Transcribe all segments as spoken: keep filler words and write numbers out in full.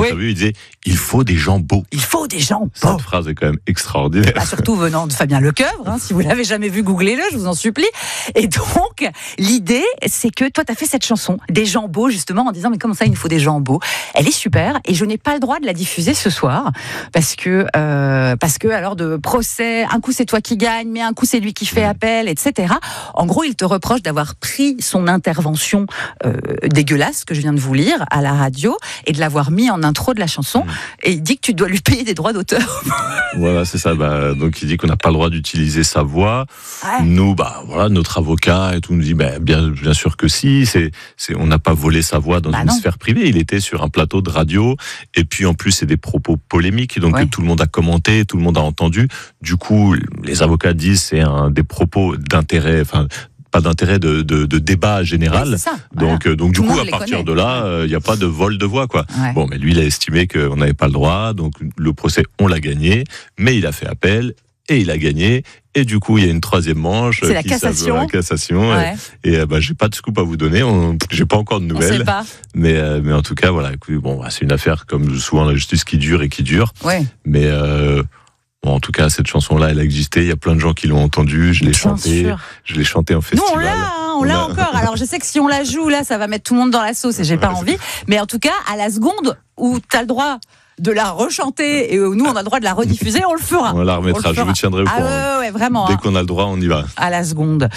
interview, oui. Il disait « Il faut des gens beaux ». Il faut des gens beaux. Cette phrase est quand même extraordinaire. Bah, surtout venant de Fabien Lecoeuvre, hein, si vous l'avez jamais vu, googlez-le, je vous en supplie. Et donc, l'idée, c'est que toi, tu as fait cette chanson, des gens beaux, justement, en disant « Mais comment ça, il nous faut des gens beaux ?» Elle est super, et je n'ai pas le droit de la diffuser ce soir, parce que, euh, parce que alors de procès, un coup c'est toi qui gagne, mais un coup c'est lui qui fait appel, et cetera. En gros, il te reproche d'avoir pris son intervention euh, dégueulasse que je viens de vous lire à la radio et de l'avoir mis en intro de la chanson. Mmh. Et il dit que tu dois lui payer des droits d'auteur. Voilà, c'est ça. Bah, donc il dit qu'on n'a pas le droit d'utiliser sa voix. Ouais. Nous, bah voilà, notre avocat et tout nous dit, bah, bien, bien sûr que si. C'est, c'est, on n'a pas volé sa voix dans bah une non. sphère privée. Il était sur un plateau de radio. Et puis en plus, c'est des propos polémiques, donc ouais. tout le monde a commenté, tout le monde a entendu. Du coup, les avocats disent c'est un des propos d'intérêt, enfin. Pas d'intérêt de, de, de débat général. Oui, ça, donc, voilà. donc du Tout coup, à partir connaît. de là, il euh, n'y a pas de vol de voix, quoi. Ouais. Bon, mais lui, il a estimé qu'on n'avait pas le droit, donc le procès, on l'a gagné, mais il a fait appel et il a gagné. Et du coup, il y a une troisième manche. C'est la cassation. La cassation. Ouais. Et, et bah, j'ai pas de scoop à vous donner. On, j'ai pas encore de nouvelles. On sait pas. Mais, euh, mais en tout cas, voilà. Bon, c'est une affaire comme souvent la justice qui dure et qui dure. Ouais. Mais euh, bon, en tout cas, cette chanson-là, elle a existé. Il y a plein de gens qui l'ont entendue. Je l'ai chantée. Je l'ai chantée en festival. Nous, on l'a, hein, on, on l'a a... encore. Alors, je sais que si on la joue, là, ça va mettre tout le monde dans la sauce et j'ai pas envie. Mais en tout cas, à la seconde où t'as le droit de la rechanter et nous on a le droit de la rediffuser, on le fera. On la remettra, on je vous tiendrai au courant. Ah ouais, ouais, vraiment. Dès hein. qu'on a le droit, on y va. À la seconde.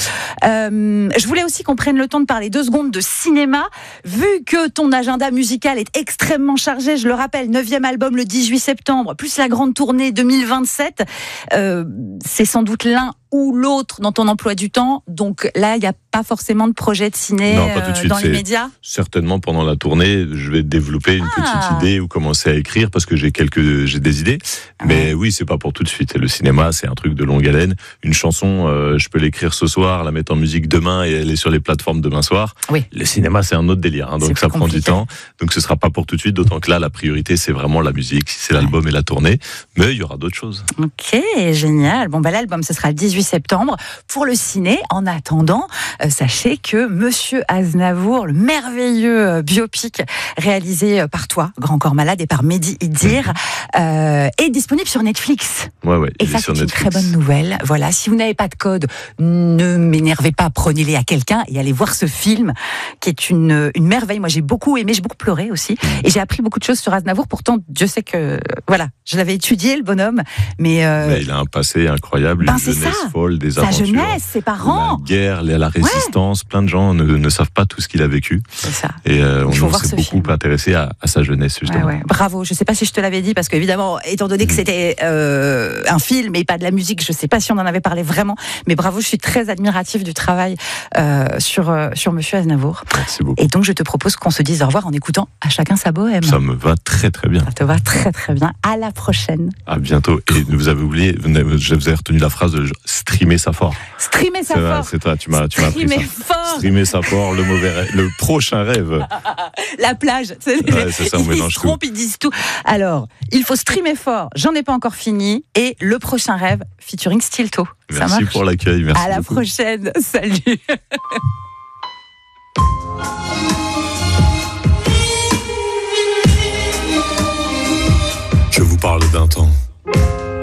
Euh, je voulais aussi qu'on prenne le temps de parler deux secondes de cinéma. Vu que ton agenda musical est extrêmement chargé, je le rappelle, neuvième album le dix-huit septembre, plus la grande tournée deux mille vingt-sept, euh, c'est sans doute l'un ou l'autre dans ton emploi du temps. Donc là, il n'y a pas forcément de projet de ciné non, pas tout de suite. Euh, dans les médias. Certainement, pendant la tournée, je vais développer une ah. petite idée ou commencer à écrire parce que j'ai quelques, j'ai des idées. Mais ouais. oui, c'est pas pour tout de suite. Le cinéma, c'est un truc de longue haleine. Une chanson, euh, je peux l'écrire ce soir, la mettre en musique demain et elle est sur les plateformes demain soir. Oui. Le cinéma, c'est un autre délire. Hein, donc ça prend compliqué. du temps. Donc ce sera pas pour tout de suite. D'autant que là, la priorité, c'est vraiment la musique, c'est ouais. l'album et la tournée. Mais il y aura d'autres choses. Ok, génial. Bon, bah l'album, ce sera le dix-huit septembre. Pour le ciné, en attendant, euh, sachez que Monsieur Aznavour, le merveilleux biopic réalisé par toi, Grand Corps Malade, et par Mehdi Idir, euh, est disponible sur Netflix. Ouais, ouais. Et ça, c'est une très bonne nouvelle. Voilà. Si vous n'avez pas de code, ne m'énervez pas, prenez-les à quelqu'un et allez voir ce film, qui est une, une merveille. Moi, j'ai beaucoup aimé, j'ai beaucoup pleuré aussi. Et j'ai appris beaucoup de choses sur Aznavour. Pourtant, Dieu sait que, voilà, je l'avais étudié, le bonhomme. Mais, euh, mais il a un passé incroyable, ben, une jeunesse ça. folle, des Sa aventures. Sa jeunesse, ses parents. La guerre, la résistance. Ouais. Plein de gens ne, ne savent pas tout ce qu'il a vécu. C'est ça. Et euh, on, on s'est beaucoup film. intéressé à, à sa jeunesse, justement. Ouais, ouais. Bravo. Je sais pas si je te l'avais dit, parce qu'évidemment, étant donné que c'était euh, un film et pas de la musique, je sais pas si on en avait parlé vraiment, mais bravo, je suis très admirative du travail euh, sur, euh, sur Monsieur Aznavour. Merci beaucoup. Et donc, je te propose qu'on se dise au revoir en écoutant À chacun sa bohème. Ça me va très très bien. Ça te va très très bien. À la prochaine. À bientôt. Et vous avez oublié, je vous ai retenu la phrase de streamer ça fort. Streamer ça c'est fort. Vrai, c'est toi, tu m'as, tu m'as appris ça. Fort. Streamer ça fort, le mauvais rêve, le prochain rêve. La plage. C'est, ouais, c'est ça, on ils mélange se trompent, tout. Ils disent tout. Alors, il faut streamer fort. J'en ai pas encore fini. Et le prochain rêve, featuring Stilto. Merci pour l'accueil. Merci à la beaucoup. prochaine. Salut.